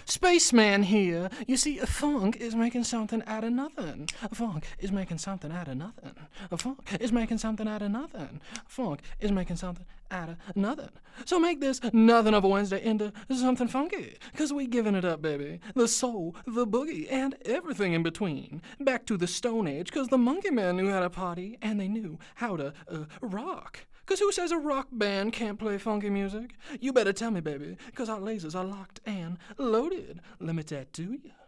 Spaceman here. You see, a funk is making something out of nothing. A funk is making something out of nothing. A funk is making something out of nothing. A funk is making something out of nothing. So make this nothing of a Wednesday into something funky. 'Cause we giving it up, baby. The soul, the boogie, and everything in between. Back to the Stone Age, 'cause the Monkey Men knew how to party, and they knew how to rock. 'Cause who says a rock band can't play funky music? You better tell me, baby, 'cause our lasers are locked and loaded. Let me tattoo you.